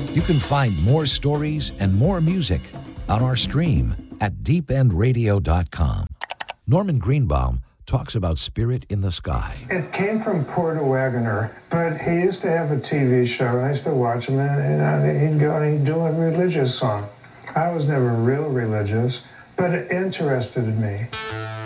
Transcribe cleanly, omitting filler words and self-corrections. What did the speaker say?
You can find more stories and more music on our stream at deependradio.com. Norman Greenbaum talks about Spirit in the Sky. It came from Porter Wagoner, but he used to have a TV show, and I used to watch him, and he'd go and he'd do a religious song. I was never real religious, but it interested me.